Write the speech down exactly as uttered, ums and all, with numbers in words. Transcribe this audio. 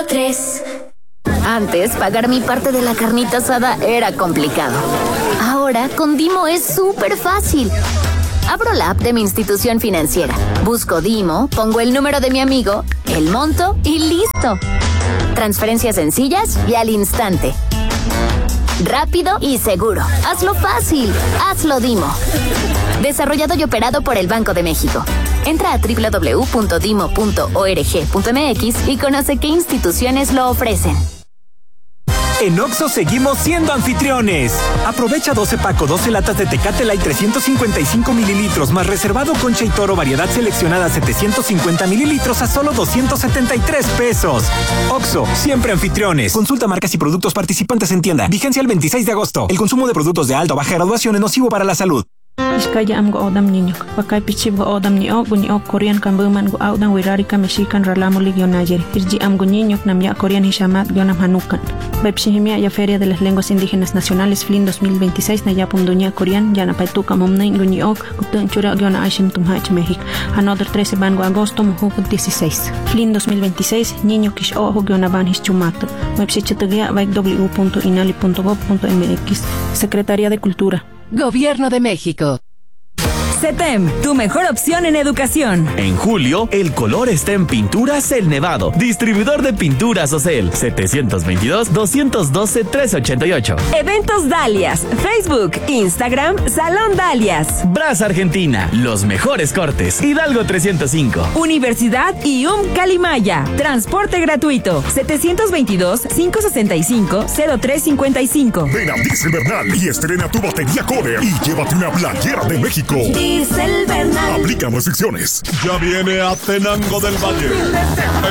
tres. Antes, pagar mi parte de la carnita asada era complicado. Ahora, con Dimo es súper fácil. Abro la app de mi institución financiera, busco Dimo, pongo el número de mi amigo, el monto y listo. Transferencias sencillas y al instante. Rápido y seguro. Hazlo fácil. Hazlo Dimo. Desarrollado y operado por el Banco de México. Entra a doble u doble u doble u punto dimo punto org punto m x y conoce qué instituciones lo ofrecen. En Oxxo seguimos siendo anfitriones. Aprovecha doce paco, doce latas de Tecate Light trescientos cincuenta y cinco mililitros más reservado Concha y Toro variedad seleccionada setecientos cincuenta mililitros a solo doscientos setenta y tres pesos. Oxxo, siempre anfitriones. Consulta marcas y productos participantes en tienda. Vigencia el veintiséis de agosto. El consumo de productos de alta o baja graduación es nocivo para la salud. Iskaya am go odam niño, wakay pichib go odam ni o guni o Korean kambuman go audan wirari ka mexican ralamo ligionayeri. Irji am go niño namya Korean hishamat gionam hanukan. Bepshihimia ya Feria de las Lenguas Indígenas Nacionales F L I N dos mil veintiséis na yapum dunia Korean yana paituka momnay guni o gutun chura giona aishim tumhach México. Another trece van go agosto muhu dieciséis. F L I N dos mil veintiséis niño kish o giona van hischumato. Websitetugia baik w w w punto inali punto gob punto m x. Secretaría de Cultura. Gobierno de México. CETEM, tu mejor opción en educación. En julio, el color está en Pinturas El Nevado. Distribuidor de pinturas Ocel. setecientos veintidós, doscientos doce, trescientos ochenta y ocho. Eventos Dalias. Facebook, Instagram, Salón Dalias. Brasa Argentina. Los mejores cortes. Hidalgo trescientos cinco. Universidad I U M Calimaya. Transporte gratuito. setecientos veintidós, quinientos sesenta y cinco, cero tres cincuenta y cinco. Ven a Diesel Bernal y estrena tu batería Kohler y llévate una playera de México. Diesel Bernal. Aplican restricciones. Ya viene a Tenango del Valle,